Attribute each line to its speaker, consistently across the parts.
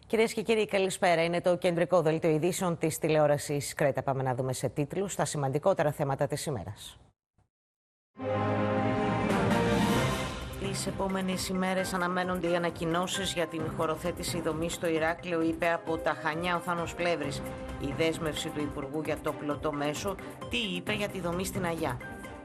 Speaker 1: Κυρίες και κύριοι, καλησπέρα. Είναι το κεντρικό δελτίο ειδήσεων της τηλεόρασης Κρέτα. Πάμε να δούμε σε τίτλους τα σημαντικότερα θέματα της ημέρας. Τις επόμενες ημέρες αναμένονται οι ανακοινώσεις για την χωροθέτηση δομής στο Ηράκλειο, είπε από τα Χανιά ο Θάνος Πλεύρης. Η δέσμευση του Υπουργού για το πλωτό μέσο, τι είπε για τη δομή στην Αγιά.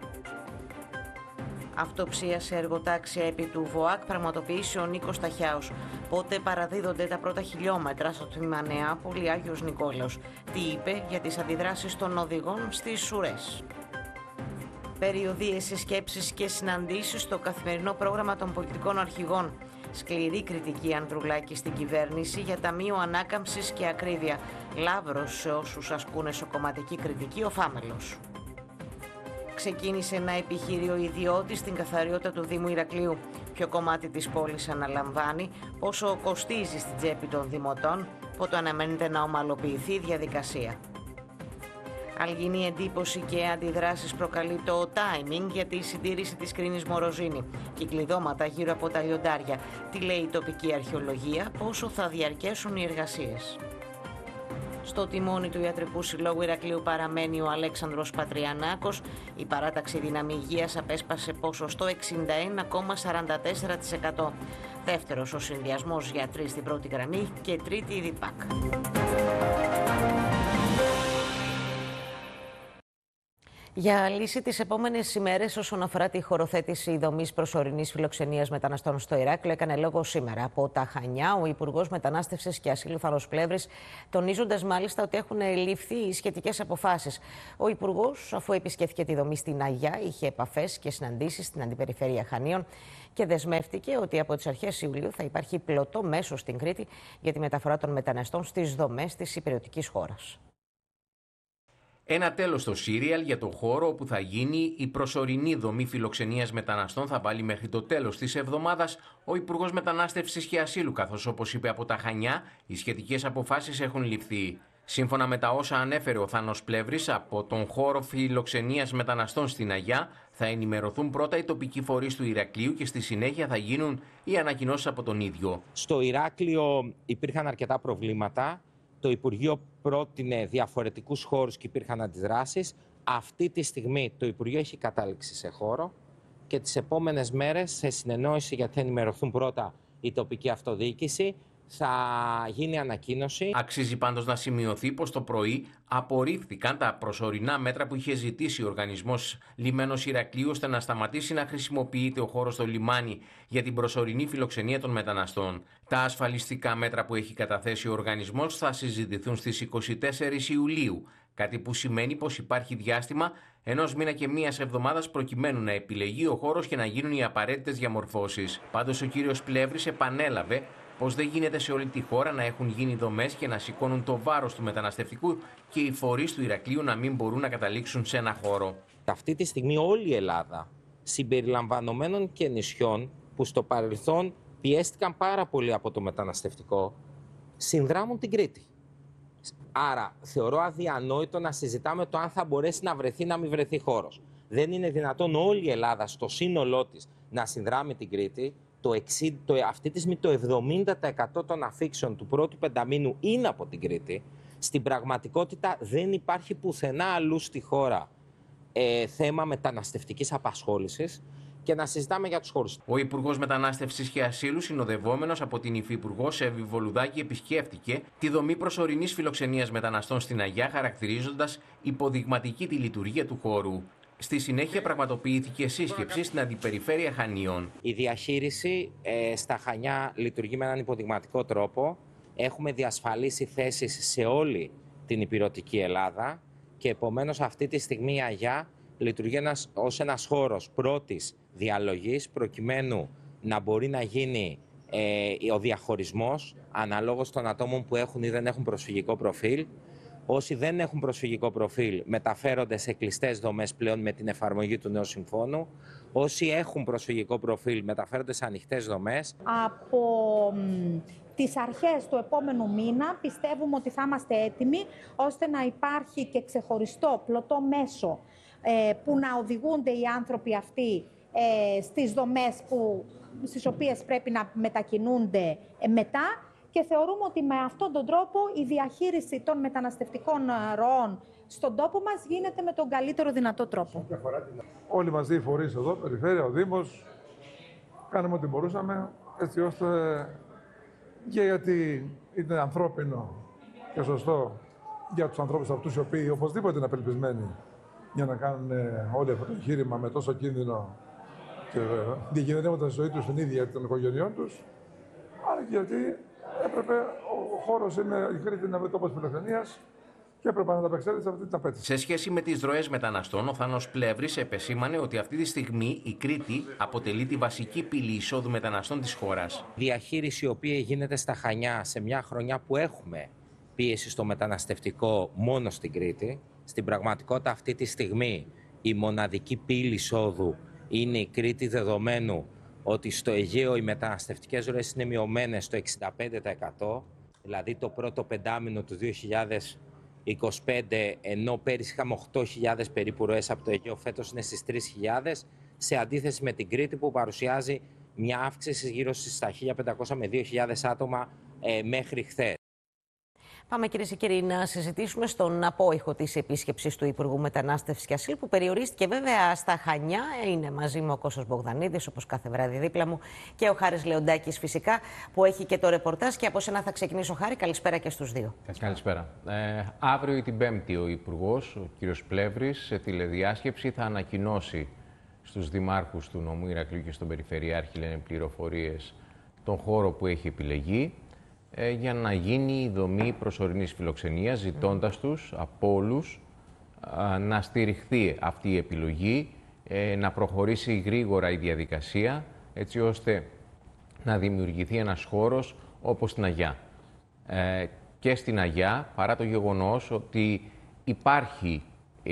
Speaker 1: Αυτοψία σε εργοτάξια επί του ΒΟΑΚ πραγματοποιήσει ο Νίκος Ταχιάος. Πότε παραδίδονται τα πρώτα χιλιόμετρα στο τμήμα Νεάπολη Άγιος Νικόλαος. Τι είπε για τις αντιδράσεις των οδηγών στις σουρές. Περιοδίες, συσκέψεις και συναντήσεις στο καθημερινό πρόγραμμα των πολιτικών αρχηγών. Σκληρή κριτική Ανδρουλάκη στην κυβέρνηση για ταμείο ανάκαμψης και ακρίβεια. Λαύρος σε όσους ασκούν εσωκομματική κριτική ο Φάμελος. Ξεκίνησε ένα επιχείριο ιδιώτη στην καθαριότητα του Δήμου Ηρακλείου. Ποιο κομμάτι της πόλης αναλαμβάνει, πόσο κοστίζει στην τσέπη των δημοτών, πότε αναμένεται να ομαλοποιηθεί η διαδικασία. Αλγινή εντύπωση και αντιδράσεις προκαλεί το timing για τη συντήρηση της κρίνης Μοροζίνη. Κυκλειδώματα γύρω από τα λιοντάρια. Τι λέει η τοπική αρχαιολογία, πόσο θα διαρκέσουν οι εργασίες. Στο τιμόνι του Ιατρικού Συλλόγου Ηρακλείου παραμένει ο Αλέξανδρος Πατριανάκος. Η παράταξη δύναμη υγείας απέσπασε ποσοστό 61,44%. Δεύτερος ο συνδυασμός γιατροί στην πρώτη γραμμή και τρίτη η ΔΙΠΑΚ. Για λύση τις επόμενες ημέρες όσον αφορά τη χωροθέτηση δομής προσωρινής φιλοξενίας μεταναστών στο Ηράκλειο, έκανε λόγο σήμερα από τα Χανιά ο Υπουργός Μετανάστευσης και Ασύλου Θάνος Πλεύρης, τονίζοντας μάλιστα ότι έχουν ληφθεί οι σχετικές αποφάσεις. Ο Υπουργός, αφού επισκέφθηκε τη δομή στην Αγιά, είχε επαφές και συναντήσεις στην Αντιπεριφέρεια Χανίων και δεσμεύτηκε ότι από τις αρχές Ιουλίου θα υπάρχει πλωτό μέσο στην Κρήτη για τη μεταφορά των μεταναστών στις δομές της υπηρετικής χώρας.
Speaker 2: Ένα τέλος στο σύριαλ για το χώρο όπου θα γίνει η προσωρινή δομή φιλοξενίας μεταναστών θα βάλει μέχρι το τέλος της εβδομάδας ο Υπουργός Μετανάστευσης και Ασύλου, καθώς όπως είπε από τα Χανιά, οι σχετικές αποφάσεις έχουν ληφθεί. Σύμφωνα με τα όσα ανέφερε ο Θάνος Πλεύρης, από τον χώρο φιλοξενίας μεταναστών στην Αγιά θα ενημερωθούν πρώτα οι τοπικοί φορείς του Ηρακλείου και στη συνέχεια θα γίνουν οι ανακοινώσεις από τον ίδιο.
Speaker 3: Στο Ηράκλειο υπήρχαν αρκετά προβλήματα. Το Υπουργείο πρότεινε διαφορετικούς χώρους και υπήρχαν αντιδράσεις. Αυτή τη στιγμή το Υπουργείο έχει κατάληξει σε χώρο και τις επόμενες μέρες, σε συνεννόηση, γιατί θα ενημερωθούν πρώτα η τοπική αυτοδιοίκηση, θα γίνει ανακοίνωση.
Speaker 2: Αξίζει πάντως να σημειωθεί πως το πρωί απορρίφθηκαν τα προσωρινά μέτρα που είχε ζητήσει ο Οργανισμός Λιμένος Ηρακλείου ώστε να σταματήσει να χρησιμοποιείται ο χώρος στο λιμάνι για την προσωρινή φιλοξενία των μεταναστών. Τα ασφαλιστικά μέτρα που έχει καταθέσει ο οργανισμός θα συζητηθούν στις 24 Ιουλίου, κάτι που σημαίνει πως υπάρχει διάστημα ενός μήνα και μίας εβδομάδας προκειμένου να επιλεγεί ο χώρος και να γίνουν οι απαραίτητες διαμορφώσεις. Πάντως ο κύριος Πλεύρης επανέλαβε πως δεν γίνεται σε όλη τη χώρα να έχουν γίνει δομές και να σηκώνουν το βάρος του μεταναστευτικού και οι φορείς του Ηρακλείου να μην μπορούν να καταλήξουν σε ένα χώρο.
Speaker 3: Αυτή τη στιγμή όλη η Ελλάδα, συμπεριλαμβανομένων και νησιών που στο παρελθόν πιέστηκαν πάρα πολύ από το μεταναστευτικό, συνδράμουν την Κρήτη. Άρα θεωρώ αδιανόητο να συζητάμε το αν θα μπορέσει να βρεθεί ή να μην βρεθεί χώρος. Δεν είναι δυνατόν όλη η Ελλάδα στο σύνολό της να συνδράμει την Κρήτη. Αυτή τη στιγμή το 70% των αφήξεων του πρώτου πενταμήνου είναι από την Κρήτη. Στην πραγματικότητα δεν υπάρχει πουθενά αλλού στη χώρα θέμα μεταναστευτικής απασχόλησης και να συζητάμε για τους χώρους.
Speaker 2: Ο Υπουργός Μετανάστευσης και Ασύλου, συνοδευόμενος από την Υφυπουργό Σέβη Βολουδάκη, επισκέφτηκε τη δομή προσωρινής φιλοξενίας μεταναστών στην Αγιά, χαρακτηρίζοντας υποδειγματική τη λειτουργία του χώρου. Στη συνέχεια πραγματοποιήθηκε σύσκεψη στην Αντιπεριφέρεια Χανίων.
Speaker 3: Η διαχείριση στα Χανιά λειτουργεί με έναν υποδειγματικό τρόπο. Έχουμε διασφαλίσει θέσεις σε όλη την ηπειρωτική Ελλάδα και επομένως αυτή τη στιγμή η Αγιά λειτουργεί ως ένας χώρος πρώτης διαλογής προκειμένου να μπορεί να γίνει ο διαχωρισμός αναλόγως των ατόμων που έχουν ή δεν έχουν προσφυγικό προφίλ. Όσοι δεν έχουν προσφυγικό προφίλ μεταφέρονται σε κλειστές δομές πλέον με την εφαρμογή του νέου συμφώνου. Όσοι έχουν προσφυγικό προφίλ μεταφέρονται σε ανοιχτές δομές.
Speaker 4: Από τις αρχές του επόμενου μήνα πιστεύουμε ότι θα είμαστε έτοιμοι ώστε να υπάρχει και ξεχωριστό πλωτό μέσο που να οδηγούνται οι άνθρωποι αυτοί στις δομές στις οποίες πρέπει να μετακινούνται μετά και θεωρούμε ότι με αυτόν τον τρόπο η διαχείριση των μεταναστευτικών ροών στον τόπο μας γίνεται με τον καλύτερο δυνατό τρόπο.
Speaker 5: Όλοι μαζί οι φορείς εδώ, Περιφέρεια, ο Δήμος, κάναμε ό,τι μπορούσαμε, έτσι ώστε και γιατί είναι ανθρώπινο και σωστό για τους ανθρώπους αυτούς οι οποίοι οπωσδήποτε είναι απελπισμένοι για να κάνουν όλο αυτό το εγχείρημα με τόσο κίνδυνο και διακινδυνεύοντας τη ζωή τους την ίδια των οικογενειών τους. Άρα και γιατί έπρεπε, ο χώρος είναι η Κρήτη είναι τόπος φιλοξενίας και έπρεπε να ανταπεξέλθει σε αυτή την απέτηση.
Speaker 2: Σε σχέση με τις ροές μεταναστών, ο Θάνος Πλεύρης επεσήμανε ότι αυτή τη στιγμή η Κρήτη αποτελεί τη βασική πύλη εισόδου μεταναστών της χώρας.
Speaker 3: Διαχείριση η οποία γίνεται στα Χανιά σε μια χρονιά που έχουμε πίεση στο μεταναστευτικό μόνο στην Κρήτη. Στην πραγματικότητα αυτή τη στιγμή η μοναδική πύλη εισόδου είναι η Κρήτη, δεδομένου ότι στο Αιγαίο οι μεταναστευτικές ροές είναι μειωμένες στο 65%, δηλαδή το πρώτο πεντάμινο του 2025, ενώ πέρυσι είχαμε 8.000 περίπου ροές από το Αιγαίο, φέτος είναι στις 3.000, σε αντίθεση με την Κρήτη που παρουσιάζει μια αύξηση γύρω στα 1.500 με 2.000 άτομα μέχρι χθες.
Speaker 1: Πάμε, κυρίες και κύριοι, να συζητήσουμε στον απόϊχο της επίσκεψης του Υπουργού Μετανάστευσης και Ασύλου, που περιορίστηκε βέβαια στα Χανιά. Είναι μαζί μου ο Κώστας Μπογδανίδης, όπως κάθε βράδυ δίπλα μου, και ο Χάρης Λεοντάκης, φυσικά, που έχει και το ρεπορτάζ. Και από σένα θα ξεκινήσω, Χάρη. Καλησπέρα και στους δύο.
Speaker 2: Καλησπέρα. Αύριο ή την Πέμπτη ο Υπουργός, ο κύριος Πλεύρης, σε τηλεδιάσκεψη θα ανακοινώσει στους δημάρχους του νομού Ηρακλείου και στον Περιφερειάρχη, λένε πληροφορίες, τον χώρο που έχει επιλεγεί, για να γίνει η δομή προσωρινής φιλοξενίας, ζητώντας τους από όλους να στηριχθεί αυτή η επιλογή, να προχωρήσει γρήγορα η διαδικασία, έτσι ώστε να δημιουργηθεί ένας χώρος όπως στην Αγιά. Και στην Αγιά, παρά το γεγονός ότι υπάρχει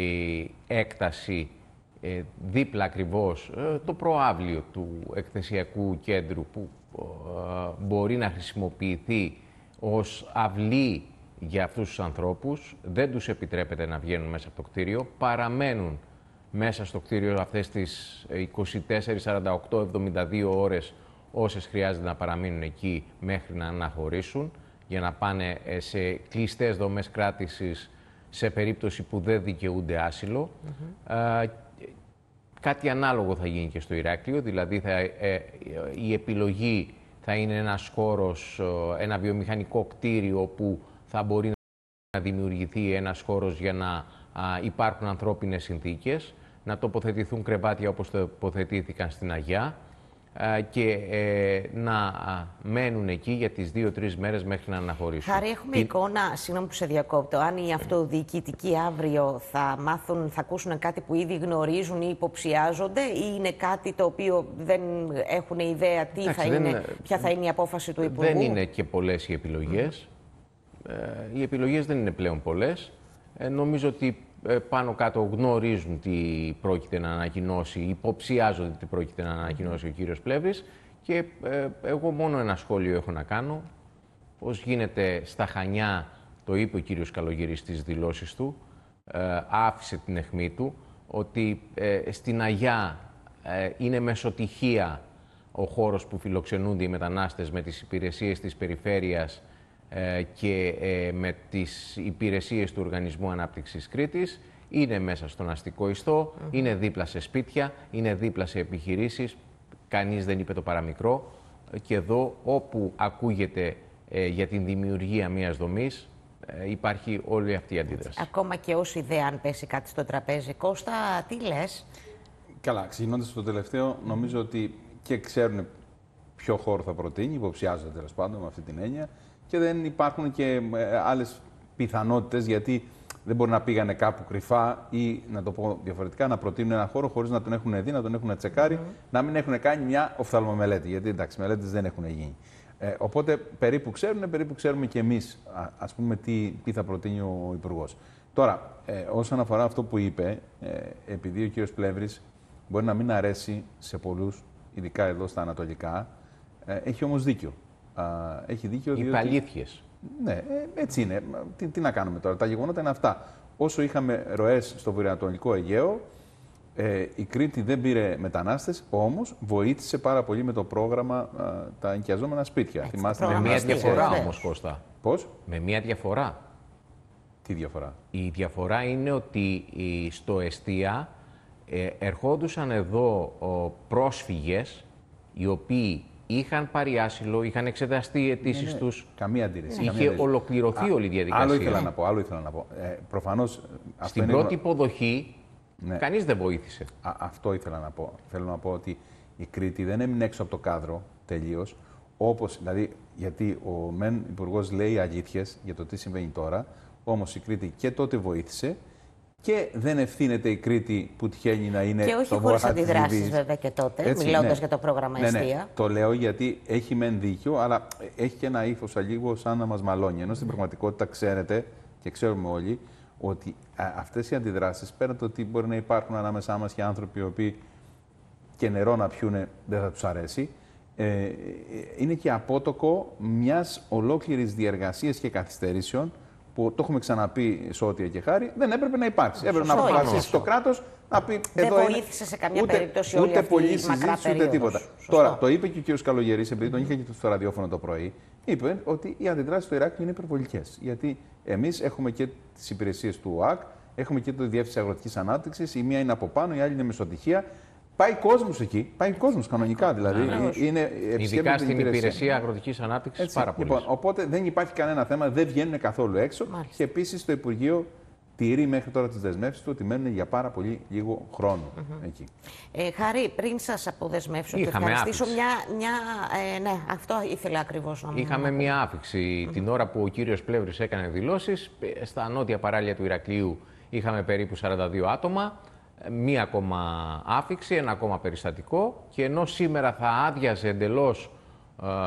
Speaker 2: έκταση δίπλα ακριβώς το προαύλιο του εκθεσιακού κέντρου που μπορεί να χρησιμοποιηθεί ως αυλή για αυτούς τους ανθρώπους, δεν τους επιτρέπεται να βγαίνουν μέσα από το κτίριο, παραμένουν μέσα στο κτίριο αυτές τις 24, 48, 72 ώρες όσες χρειάζεται να παραμείνουν εκεί μέχρι να αναχωρήσουν, για να πάνε σε κλειστές δομές κράτησης σε περίπτωση που δεν δικαιούνται άσυλο. Κάτι ανάλογο θα γίνει και στο Ηράκλειο, δηλαδή η επιλογή θα είναι ένας χώρος, ένα βιομηχανικό κτίριο όπου θα μπορεί να δημιουργηθεί ένας χώρος για να υπάρχουν ανθρώπινες συνθήκες, να τοποθετηθούν κρεβάτια όπως τοποθετήθηκαν στην Αγιά και να μένουν εκεί για τις 2-3 μέρες μέχρι να αναχωρήσουν.
Speaker 1: Χάρη, έχουμε εικόνα, συγγνώμη που σε διακόπτω, αν οι αυτοδιοικητικοί αύριο θα μάθουν, θα ακούσουν κάτι που ήδη γνωρίζουν ή υποψιάζονται, ή είναι κάτι το οποίο δεν έχουν ιδέα ποια θα είναι η απόφαση του Υπουργού?
Speaker 2: Δεν είναι και πολλές οι επιλογές. Οι επιλογές δεν είναι πλέον πολλές. Νομίζω ότι πάνω κάτω γνωρίζουν τι πρόκειται να ανακοινώσει, υποψιάζονται τι πρόκειται να ανακοινώσει ο κύριος Πλεύρης, και εγώ μόνο ένα σχόλιο έχω να κάνω. Πώς γίνεται στα Χανιά, το είπε ο κύριος Καλογύρης στις δηλώσεις του, άφησε την αιχμή του, ότι στην Αγιά είναι μεσοτυχία ο χώρος που φιλοξενούνται οι μετανάστες με τις υπηρεσίες της περιφέρειας και με τις υπηρεσίες του Οργανισμού Ανάπτυξης Κρήτης, είναι μέσα στον αστικό ιστό, είναι δίπλα σε σπίτια, είναι δίπλα σε επιχειρήσεις, κανείς δεν είπε το παραμικρό, και εδώ όπου ακούγεται για την δημιουργία μιας δομής υπάρχει όλη αυτή η αντίδραση.
Speaker 1: Ακόμα και ως ιδέα, αν πέσει κάτι στο τραπέζι. Κώστα, τι λες?
Speaker 6: Καλά, ξεκινώντας το τελευταίο, νομίζω ότι και ξέρουν ποιο χώρο θα προτείνει, υποψιάζονται τέλος πάντων με αυτή την έννοια, και δεν υπάρχουν και άλλες πιθανότητες, γιατί δεν μπορεί να πήγανε κάπου κρυφά ή, να το πω διαφορετικά, να προτείνουν ένα χώρο χωρίς να τον έχουν δει, να τον έχουν τσεκάρει, να μην έχουν κάνει μια οφθαλμομελέτη. Γιατί εντάξει, μελέτες δεν έχουν γίνει. Οπότε περίπου ξέρουμε και εμείς, ας πούμε, τι θα προτείνει ο Υπουργός. Τώρα, όσον αφορά αυτό που είπε, επειδή ο κύριος Πλεύρης μπορεί να μην αρέσει σε πολλούς, ειδικά εδώ στα ανατολικά, έχει όμως δίκιο. Έχει δίκιο διότι...
Speaker 2: Υπαλήθειες.
Speaker 6: Ναι, έτσι είναι. Τι να κάνουμε τώρα, τα γεγονότα είναι αυτά. Όσο είχαμε ροές στο βορειοανατολικό Αιγαίο, Η Κρήτη δεν πήρε μετανάστες, όμως βοήθησε πάρα πολύ με το πρόγραμμα τα ενοικιαζόμενα σπίτια. Θυμάστε,
Speaker 2: Με μια διαφορά
Speaker 1: βέβαια.
Speaker 2: όμως, Κώστα.
Speaker 6: Πώς?
Speaker 2: Με μια διαφορά.
Speaker 6: Τι διαφορά?
Speaker 2: Η διαφορά είναι ότι στο εστία ερχόντουσαν εδώ πρόσφυγες οι οποίοι είχαν πάρει άσυλο, είχαν εξεταστεί οι αιτήσεις τους.
Speaker 6: Καμία αντίρρηση.
Speaker 2: Είχε ολοκληρωθεί όλη η διαδικασία.
Speaker 6: Άλλο ήθελα να πω. Προφανώς
Speaker 2: Στην πρώτη υποδοχή κανείς δεν βοήθησε.
Speaker 6: Αυτό ήθελα να πω. Θέλω να πω ότι η Κρήτη δεν έμεινε έξω από το κάδρο τελείως. Όπως, δηλαδή, γιατί ο μεν υπουργός λέει αλήθειες για το τι συμβαίνει τώρα, όμως η Κρήτη και τότε βοήθησε και δεν ευθύνεται η Κρήτη που τυχαίνει να είναι.
Speaker 1: Και όχι χωρίς αντιδράσεις, βέβαια, και τότε, μιλώντας για το πρόγραμμα Εστία.
Speaker 6: Ναι. Το λέω γιατί έχει μεν δίκιο, αλλά έχει και ένα ύφος λίγο σαν να μας μαλώνει. Ενώ στην πραγματικότητα ξέρετε και ξέρουμε όλοι ότι αυτές οι αντιδράσεις, πέραν το ότι μπορεί να υπάρχουν ανάμεσά μας και άνθρωποι οι οποίοι και νερό να πιούνε δεν θα τους αρέσει, είναι και απότοκο μιας ολόκληρης διεργασίας και καθυστερήσεων που το έχουμε ξαναπεί σε ό,τι και χάρη, δεν έπρεπε να υπάρξει. Έπρεπε να αποφασίσει το κράτος να πει
Speaker 1: δεν
Speaker 6: εδώ
Speaker 1: βοήθησε σε καμία περίπτωση όλη αυτή
Speaker 6: πολύ
Speaker 1: η μακρά
Speaker 6: συζήτηση, ούτε
Speaker 1: περίοδος.
Speaker 6: τίποτα.
Speaker 1: Σωστό.
Speaker 6: Τώρα, το είπε και ο κ. Καλογερής, επειδή τον είχα και στο ραδιόφωνο το πρωί, είπε ότι οι αντιδράσεις στο Ηράκλειο είναι υπερβολικές. Γιατί εμείς έχουμε και τις υπηρεσίες του ΟΑΚ, έχουμε και τη Διεύθυνση Αγροτικής Ανάπτυξης, η μία είναι από πάνω, η άλλη είναι μεσοτυχία. Πάει κόσμος εκεί, πάει κόσμος κανονικά δηλαδή.
Speaker 2: Ειδικά στην υπηρεσία αγροτικής ανάπτυξης, πάρα πολύ.
Speaker 6: Λοιπόν, οπότε δεν υπάρχει κανένα θέμα, δεν βγαίνουν καθόλου έξω.
Speaker 1: Μάλιστα.
Speaker 6: Και επίσης το Υπουργείο τηρεί μέχρι τώρα τις δεσμεύσεις του ότι μένουν για πάρα πολύ λίγο χρόνο εκεί.
Speaker 1: Χάρη, πριν σας αποδεσμεύσω και
Speaker 2: Είχαμε
Speaker 1: ευχαριστήσω
Speaker 2: άφηξη.
Speaker 1: ναι, αυτό ήθελα ακριβώς να μου
Speaker 2: Είχαμε μια άφηξη την ώρα που ο κύριος Πλεύρης έκανε δηλώσεις. Στα νότια παράλια του Ηρακλείου είχαμε περίπου 42 άτομα. Μία ακόμα άφηξη, ένα ακόμα περιστατικό και ενώ σήμερα θα άδειαζε εντελώς